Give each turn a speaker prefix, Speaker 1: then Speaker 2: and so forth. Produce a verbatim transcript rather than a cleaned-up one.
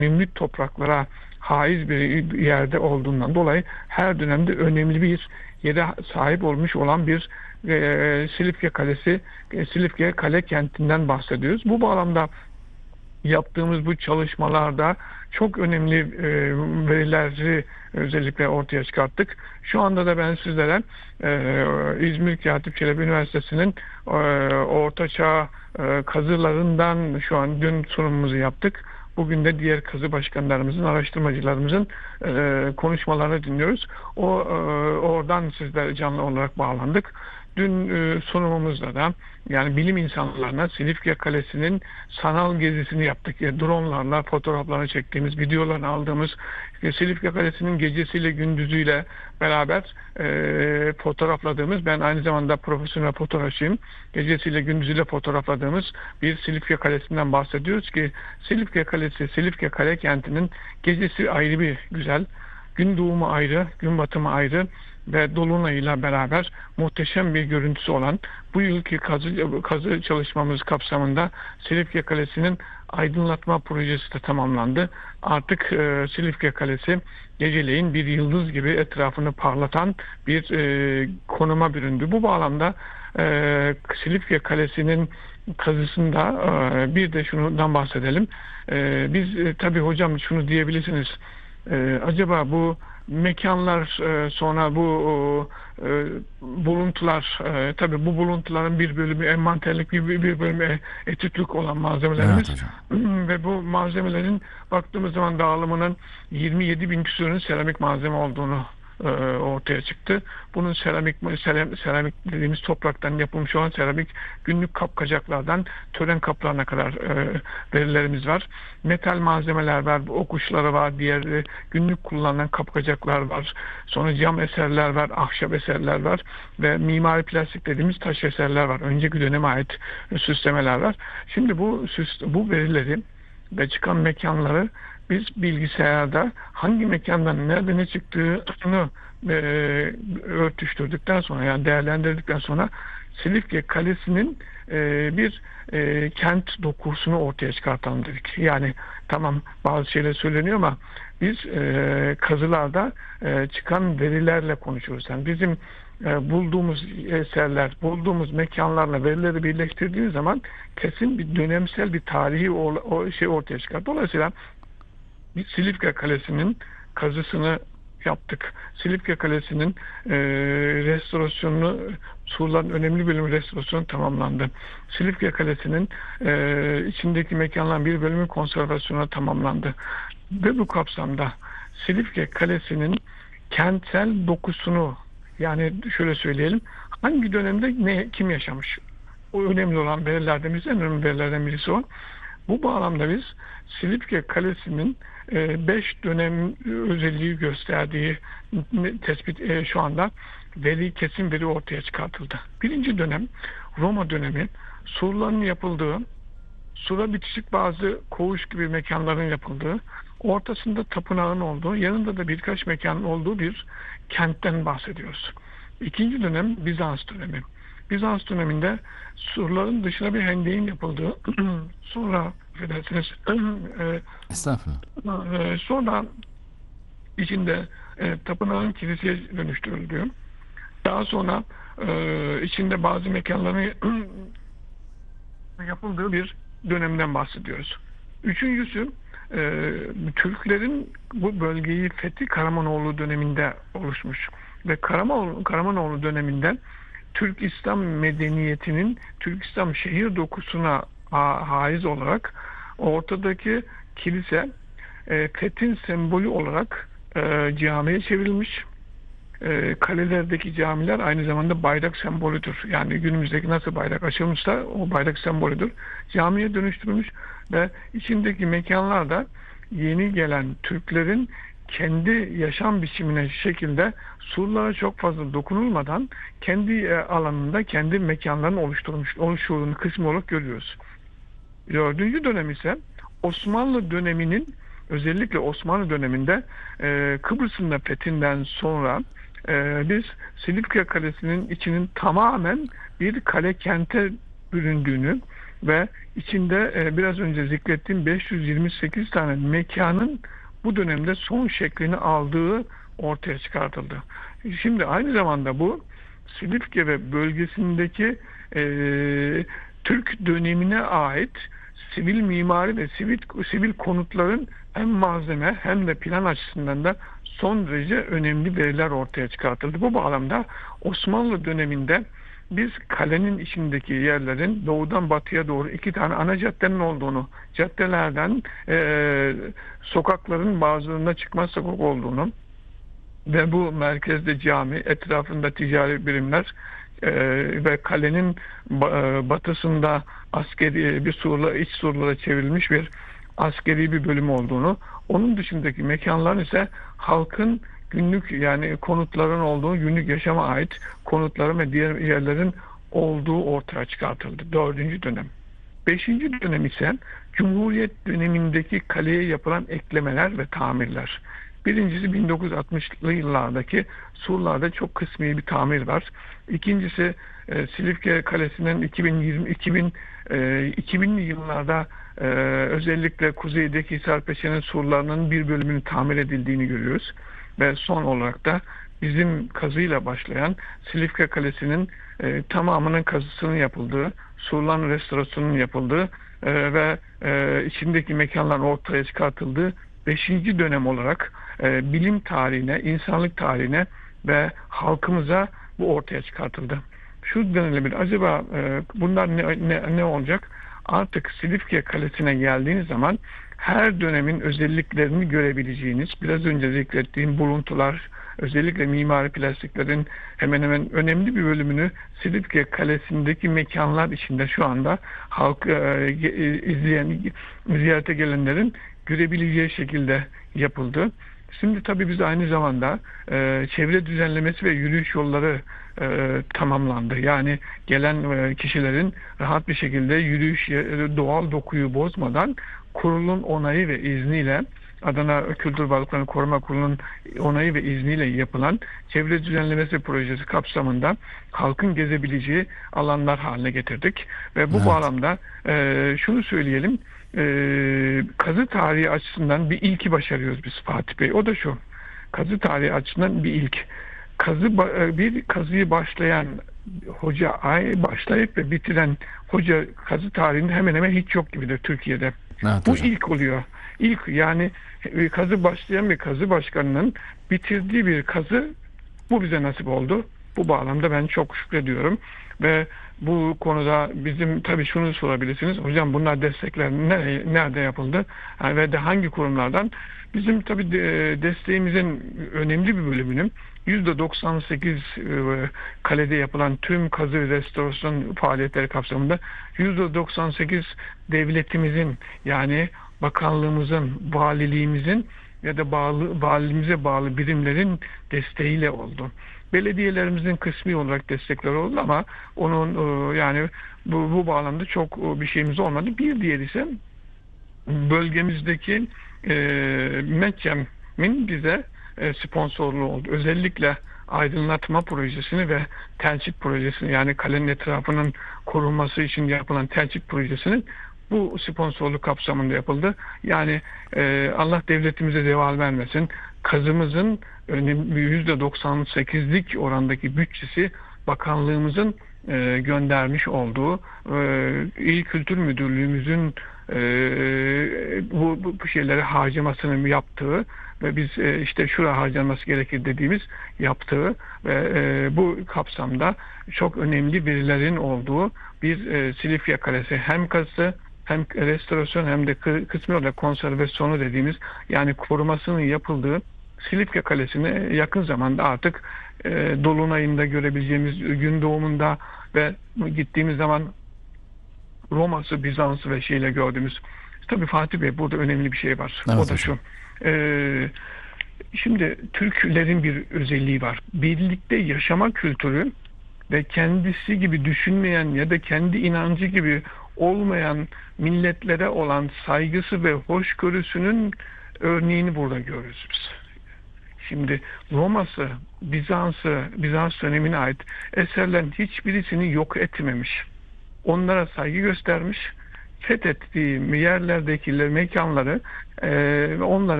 Speaker 1: önemli topraklara haiz bir yerde olduğundan dolayı her dönemde önemli bir yere sahip olmuş olan bir e, Silifke Kalesi, e, Silifke Kale kentinden bahsediyoruz. Bu bağlamda yaptığımız bu çalışmalarda çok önemli e, verileri özellikle ortaya çıkarttık. Şu anda da ben sizlere e, İzmir Katip Çelebi Üniversitesi'nin e, ortaçağ e, kazılarından şu an dün sunumumuzu yaptık. Bugün de diğer kazı başkanlarımızın, araştırmacılarımızın e, konuşmalarını dinliyoruz. O e, oradan sizlere canlı olarak bağlandık. Dün e, sunumumuzda da yani bilim insanlarına Silifke Kalesi'nin sanal gezisini yaptık. Yani dronelarla fotoğraflarını çektiğimiz, videolarını aldığımız, e, Silifke Kalesi'nin gecesiyle gündüzüyle beraber e, fotoğrafladığımız, ben aynı zamanda profesyonel fotoğrafçıyım. Gecesiyle gündüzüyle fotoğrafladığımız bir Silifke Kalesi'nden bahsediyoruz ki Silifke Kalesi, Silifke Kale kentinin gecesi ayrı bir güzel, gün doğumu ayrı, gün batımı ayrı ve dolunayıyla beraber muhteşem bir görüntüsü olan bu yılki kazı, kazı çalışmamız kapsamında Silifke Kalesi'nin aydınlatma projesi de tamamlandı. Artık e, Silifke Kalesi geceleyin bir yıldız gibi etrafını parlatan bir e, konuma büründü. Bu bağlamda e, Silifke Kalesi'nin kazısında e, bir de şundan bahsedelim. E, biz e, tabii hocam şunu diyebilirsiniz. E, acaba bu mekanlar e, sonra bu e, buluntular e, tabii bu buluntuların bir bölümü envanterlik, bir, bir bölümü etütlük olan malzemelerimiz.
Speaker 2: Evet hocam.
Speaker 1: Ve bu malzemelerin baktığımız zaman dağılımının yirmi yedi bin küsurun seramik malzeme olduğunu e, ortaya çıktı. Bunun seramik seramik dediğimiz topraktan yapılmış olan seramik günlük kapkacaklardan tören kaplarına kadar e, verilerimiz var. Metal malzemeler var, ok uçları var, diğer e, günlük kullanılan kapkacaklar var. Sonra cam eserler var, ahşap eserler var ve mimari plastik dediğimiz taş eserler var. Önceki döneme ait süslemeler var. Şimdi bu süs, bu verileri ve çıkan mekanları biz bilgisayarda hangi mekandan nerede ne çıktığını e, örtüştürdükten sonra, yani değerlendirdikten sonra Silifke Kalesi'nin e, bir e, kent dokusunu ortaya çıkartalım dedik. Yani tamam bazı şeyler söyleniyor ama biz e, kazılarda e, çıkan verilerle konuşuyoruz. Yani bizim e, bulduğumuz eserler, bulduğumuz mekanlarla verileri birleştirdiğimiz zaman kesin bir dönemsel bir tarihi o, o şey ortaya çıkar. Dolayısıyla biz Silifke Kalesi'nin kazısını yaptık. Silifke Kalesi'nin e, restorasyonunu, surların önemli bölümü restorasyonu tamamlandı. Silifke Kalesi'nin e, içindeki mekanların bir bölümü konservasyona tamamlandı. Ve bu kapsamda Silifke Kalesi'nin kentsel dokusunu, yani şöyle söyleyelim, hangi dönemde ne kim yaşamış? O önemli olan verilerden birisi, en önemli verilerden birisi o. Bu bağlamda biz Silifke Kalesi'nin beş dönem özelliği gösterdiği tespit e, şu anda veri kesin veri ortaya çıkartıldı. Birinci dönem Roma dönemi, surların yapıldığı, sura bitişik bazı koğuş gibi mekanların yapıldığı, ortasında tapınağın olduğu, yanında da birkaç mekanın olduğu bir kentten bahsediyoruz. İkinci dönem Bizans dönemi. Bizans döneminde surların dışına bir hendeğin yapıldığı, sonra affedersiniz, e,
Speaker 2: Estağfurullah.
Speaker 1: e, sonra içinde e, tapınağın kiliseye dönüştürüldüğü, daha sonra e, içinde bazı mekanların yapıldığı bir dönemden bahsediyoruz. Üçüncüsü e, Türklerin bu bölgeyi fethi Karamanoğlu döneminde oluşmuş ve Karamanoğlu, Karamanoğlu döneminde Türk İslam medeniyetinin Türk İslam şehir dokusuna ha, haiz olarak ortadaki kilise e, fethin sembolü olarak e, camiye çevrilmiş. E, kalelerdeki camiler aynı zamanda bayrak sembolüdür. Yani günümüzdeki nasıl bayrak açılmışsa o bayrak sembolüdür. Camiye dönüştürülmüş ve içindeki mekanlar da yeni gelen Türklerin kendi yaşam biçimine şekilde surlara çok fazla dokunulmadan kendi alanında kendi mekanlarını oluşturmuş, oluşturduğunu kısmı olarak görüyoruz. Dördüncü dönem ise Osmanlı döneminin, özellikle Osmanlı döneminde e, Kıbrıs'ın da fethinden sonra e, biz Silifke Kalesi'nin içinin tamamen bir kale kente büründüğünü ve içinde e, biraz önce zikrettiğim beş yüz yirmi sekiz tane mekanın bu dönemde son şeklini aldığı ortaya çıkartıldı. Şimdi aynı zamanda bu Silifke ve bölgesindeki e, Türk dönemine ait sivil mimari ve sivil, sivil konutların hem malzeme hem de plan açısından da son derece önemli veriler ortaya çıkartıldı. Bu bağlamda Osmanlı döneminde biz kalenin içindeki yerlerin doğudan batıya doğru iki tane ana caddenin olduğunu, caddelerden e, sokakların bazılarında çıkmaz sokak olduğunu ve bu merkezde cami, etrafında ticari birimler e, ve kalenin ba- batısında askeri bir surla, iç surlara çevrilmiş bir askeri bir bölüm olduğunu, onun dışındaki mekanların ise halkın günlük yani konutların olduğu, günlük yaşama ait konutların ve diğer yerlerin olduğu ortaya çıkartıldı. Dördüncü dönem. Beşinci dönem ise Cumhuriyet dönemindeki kaleye yapılan eklemeler ve tamirler. Birincisi bin dokuz yüz altmışlı yıllardaki surlarda çok kısmi bir tamir var. İkincisi e, Silifke Kalesi'nin iki bin yirmi iki bin e, iki binli yıllarda e, özellikle kuzeydeki Hisarpaşa'nın surlarının bir bölümünün tamir edildiğini görüyoruz. Ve son olarak da bizim kazıyla başlayan Silifke Kalesi'nin e, tamamının kazısının yapıldığı, surların restorasyonunun yapıldığı e, ve e, içindeki mekanların ortaya çıkartıldığı beşinci dönem olarak e, bilim tarihine, insanlık tarihine ve halkımıza bu ortaya çıkartıldı. Şu denilebilir, acaba e, bunlar ne, ne, ne olacak? Artık Silifke Kalesi'ne geldiğiniz zaman her dönemin özelliklerini görebileceğiniz, biraz önce zikrettiğim buluntular, özellikle mimari plastiklerin hemen hemen önemli bir bölümünü Silifke Kalesi'ndeki mekanlar içinde şu anda halk e, izleyen, ziyarete gelenlerin görebileceği şekilde yapıldı. Şimdi tabii biz aynı zamanda e, çevre düzenlemesi ve yürüyüş yolları e, tamamlandı. Yani gelen e, kişilerin rahat bir şekilde yürüyüş, doğal dokuyu bozmadan kurulun onayı ve izniyle, Adana Kültür Varlıklarını Koruma Kurulu'nun onayı ve izniyle yapılan çevre düzenlemesi projesi kapsamında halkın gezebileceği alanlar haline getirdik. Ve bu
Speaker 2: Evet.
Speaker 1: bağlamda e, şunu söyleyelim, e, kazı tarihi açısından bir ilki başarıyoruz biz Fatih Bey. O da şu, kazı tarihi açısından bir ilk. Kazı bir kazıyı başlayan hoca, ay başlayıp ve bitiren hoca kazı tarihinde hemen hemen hiç yok gibidir Türkiye'de.
Speaker 2: Evet
Speaker 1: Bu
Speaker 2: hocam.
Speaker 1: ilk oluyor. İlk yani e, kazı başlayan bir kazı başkanının bitirdiği bir kazı, bu bize nasip oldu. Bu bağlamda ben çok şükrediyorum ve bu konuda bizim tabii şunu sorabilirsiniz. Hocam bunlar destekler nereye, nerede yapıldı? Yani ve de hangi kurumlardan? Bizim tabii de, desteğimizin önemli bir bölümünün yüzde doksan sekiz e, kalede yapılan tüm kazı ve restorasyon faaliyetleri kapsamında yüzde doksan sekiz devletimizin, yani bakanlığımızın, valiliğimizin ya da bağlı, valimize bağlı birimlerin desteğiyle oldu. Belediyelerimizin kısmi olarak destekleri oldu ama onun e, yani bu, bu bağlamda çok e, bir şeyimiz olmadı. Bir diğer ise bölgemizdeki e, METCEM'in bize e, sponsorluğu oldu. Özellikle aydınlatma projesini ve telçit projesini, yani kalenin etrafının korunması için yapılan telçit projesinin bu sponsorluk kapsamında yapıldı. Yani e, Allah devletimize zeval vermesin. Kazımızın yüzde doksan sekizlik orandaki bütçesi bakanlığımızın e, göndermiş olduğu, e, İl Kültür Müdürlüğümüzün e, bu, bu, bu şeyleri harcamasını yaptığı ve biz e, işte şuraya harcanması gerekir dediğimiz yaptığı ve e, bu kapsamda çok önemli verilerin olduğu bir e, Silifke Kalesi hem kazısı, hem restorasyon hem de kısmi olarak konservasyonu dediğimiz, yani korumasının yapıldığı Silifke Kalesi'ni yakın zamanda artık e, Dolunay'ında görebileceğimiz, gün doğumunda ve gittiğimiz zaman Roma'sı, Bizans'ı ve şeyle gördüğümüz. Tabii Fatih Bey, burada önemli bir şey var.
Speaker 2: Evet
Speaker 1: O da
Speaker 2: hocam.
Speaker 1: şu. E, şimdi Türklerin bir özelliği var. Birlikte yaşama kültürü ve kendisi gibi düşünmeyen ya da kendi inancı gibi olmayan milletlere olan saygısı ve hoşgörüsünün örneğini burada görürüz biz. Şimdi Roma'sı, Bizans'ı, Bizans dönemine ait eserlerin hiçbirisini yok etmemiş. onlara saygı göstermiş, fethettiği yerlerdeki mekanları e, onların